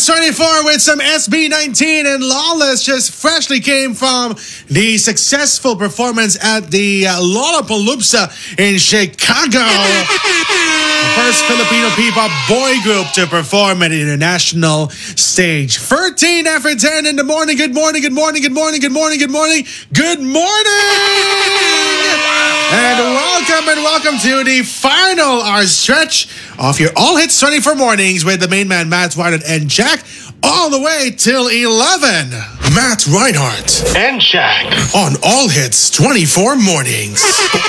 Hits 24 with some SB19, and Lawless just freshly came from the successful performance at the Lollapalooza in Chicago. The first Filipino P-pop boy group to perform at an international stage. 13 after 10 in the morning. Good morning, good morning, good morning, good morning, good morning, good morning! And welcome to the final hour stretch of your All Hits 24 mornings with the main man, Matt Reinhardt and Jack, all the way till 11. Matt Reinhardt and Jack on All Hits 24 mornings.